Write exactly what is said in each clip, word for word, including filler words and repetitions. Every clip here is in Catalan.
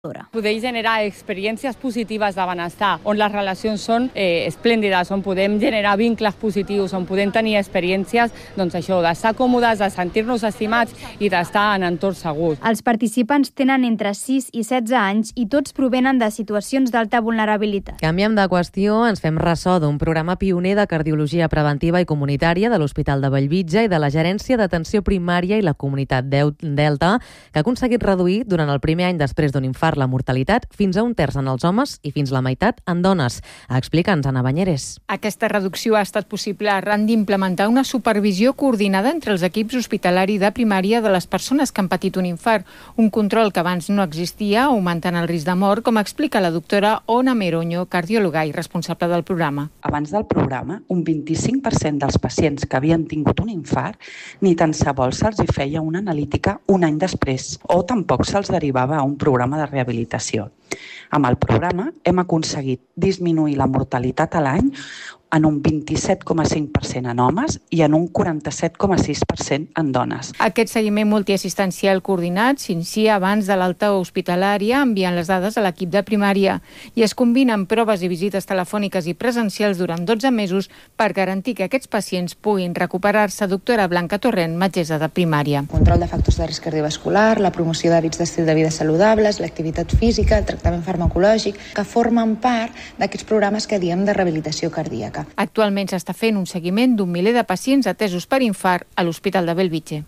Poder generar experiències positives de benestar, on les relacions són eh, esplèndides, on podem generar vincles positius, on podem tenir experiències, doncs això, d'estar còmodes, de sentir-nos estimats i d'estar en entorns segurs. Els participants tenen entre sis i setze anys i tots provenen de situacions d'alta vulnerabilitat. Canviem de qüestió, ens fem ressò d'un programa pioner de cardiologia preventiva i comunitària de l'Hospital de Bellvitge i de la Gerència d'Atenció Primària i la Comunitat Delta, que ha aconseguit reduir durant el primer any després d'un infart la mortalitat fins a un terç en els homes i fins la meitat en dones. Explica'ns, Anna Banyeres. Aquesta reducció ha estat possible arran d'implementar una supervisió coordinada entre els equips hospitalari de primària de les persones que han patit un infart, un control que abans no existia, augmentant el risc de mort, com explica la doctora Ona Meroño, cardiòloga i responsable del programa. Abans del programa, un vint-i-cinc per cent dels pacients que havien tingut un infart ni tan sols se'ls hi feia una analítica un any després, o tampoc se'ls derivava a un programa de rehabilitació. Amb el programa hem aconseguit disminuir la mortalitat a l'any en un vint-i-set coma cinc per cent en homes i en un quaranta-set coma sis per cent en dones. Aquest seguiment multiassistencial coordinat s'inicia abans de l'alta hospitalària, enviant les dades a l'equip de primària, i es combinen proves i visites telefòniques i presencials durant dotze mesos per garantir que aquests pacients puguin recuperar-se. Doctora Blanca Torrent, metgessa de primària. Control de factors de risc cardiovascular, la promoció d'hàbits d'estil de vida saludables, l'activitat física, el tractament farmacològic, que formen part d'aquests programes que diem de rehabilitació cardíaca. Actualment s'està fent un seguiment d'un miler de pacients atesos per infart a l'Hospital de Bellvitge.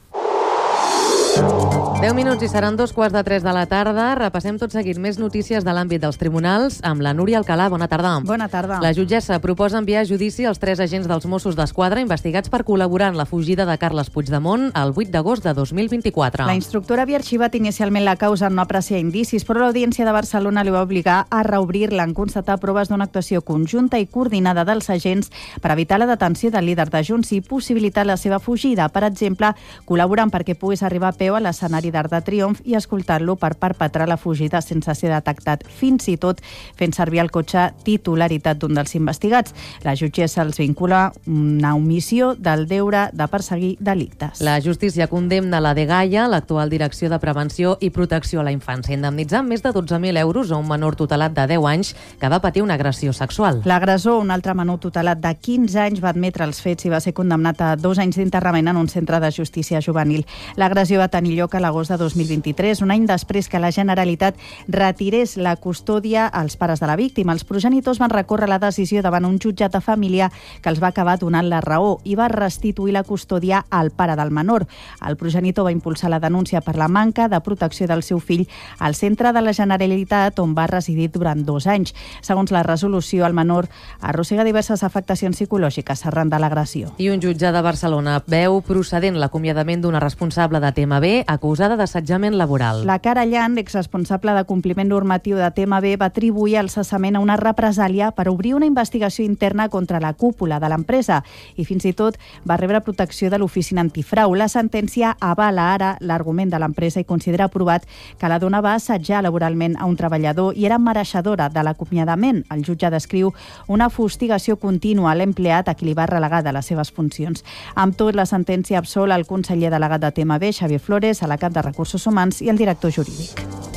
deu minuts i seran dos quarts de tres de la tarda. Repassem tot seguit més notícies de l'àmbit dels tribunals amb la Núria Alcalà. Bona tarda. Bona tarda. La jutgessa proposa enviar a judici els tres agents dels Mossos d'Esquadra investigats per col·laborar en la fugida de Carles Puigdemont el vuit d'agost de dos mil vint-i-quatre. La instructora havia arxivat inicialment la causa en no apreciar indicis, però l'Audiència de Barcelona li va obligar a reobrir-la en constatar proves d'una actuació conjunta i coordinada dels agents per evitar la detenció del líder de Junts i possibilitar la seva fugida. Per exemple, col·laborant perquè puguis arribar a peu a l'escenari d'Arc de Triomf i escoltant-lo per perpetrar la fugida sense ser detectat, fins i tot fent servir el cotxe titularitat d'un dels investigats. La jutgessa els vincula una omissió del deure de perseguir delictes. La justícia condemna la Dgaia, l'actual Direcció de Prevenció i Protecció a la Infància, indemnitzant més de dotze mil euros a un menor tutelat de deu anys que va patir una agressió sexual. L'agressor, un altre menor tutelat de quinze anys, va admetre els fets i va ser condemnat a dos anys d'interrament en un centre de justícia juvenil. L'agressió va tenir lloc a l'agost de dos mil vint-i-tres, un any després que la Generalitat retirés la custòdia als pares de la víctima. Els progenitors van recórrer la decisió davant un jutjat de família que els va acabar donant la raó i va restituir la custòdia al pare del menor. El progenitor va impulsar la denúncia per la manca de protecció del seu fill al centre de la Generalitat, on va residir durant dos anys. Segons la resolució, el menor arrossega diverses afectacions psicològiques arran de l'agressió. I un jutge de Barcelona veu procedent l'acomiadament d'una responsable de T M B acusada d'assetjament laboral. La Cara Llan, exresponsable de compliment normatiu de T M B, va atribuir el cessament a una represàlia per obrir una investigació interna contra la cúpula de l'empresa i fins i tot va rebre protecció de l'oficina antifrau. La sentència avala ara l'argument de l'empresa i considera aprovat que la dona va assetjar laboralment a un treballador i era mereixedora de l'acomiadament. El jutge descriu una fustigació contínua a l'empleat a qui li va relegar de les seves funcions. Amb tot, la sentència absol el conseller delegat de T M B, Xavier Flores, a la cap de Recursos Humans i el director jurídic.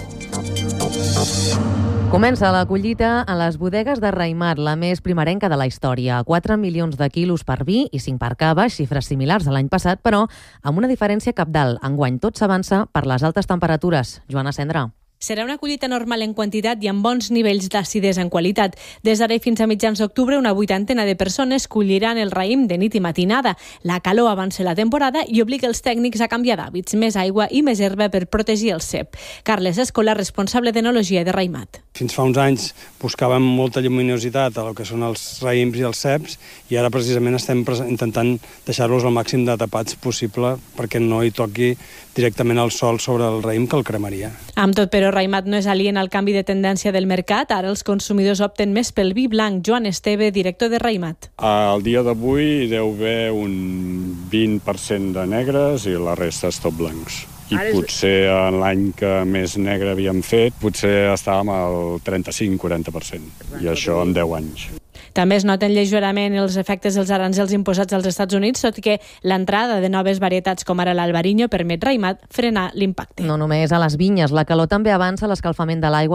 Comença la collita a les bodegues de Raimat, la més primerenca de la història. quatre milions de quilos per vi i cinc per cava, xifres similars a l'any passat, però amb una diferència cabdal. Enguany tot s'avança per les altes temperatures. Joana Cendra. Serà una collita normal en quantitat i amb bons nivells d'acidesa en qualitat. Des d'ara i fins a mitjans d'octubre, una vuitantena de persones colliran el raïm de nit i matinada. La calor avança la temporada i obliga els tècnics a canviar d'hàbits, més aigua i més herba per protegir el cep. Carles Escolar, responsable d'enologia de Raimat. Fins fa uns anys buscàvem molta lluminositat a lo que són els raïms i els ceps i ara precisament estem intentant deixar-los el màxim de tapats possible perquè no hi toqui directament el sol sobre el raïm que el cremaria. Amb tot, però, Raimat no és alien al canvi de tendència del mercat. Ara els consumidors opten més pel vi blanc. Joan Esteve, director de Raimat. Al dia d'avui deu haver un vint per cent de negres i la resta és tot blancs. I potser en l'any que més negre havíem fet, potser estàvem al trenta-cinc quaranta per cent. I això en deu anys. També es noten lleugerament els efectes dels arancels imposats als Estats Units, tot i que l'entrada de noves varietats com ara l'albariño permet Raimat frenar l'impacte. No només a les vinyes, la calor també avança l'escalfament de l'aigua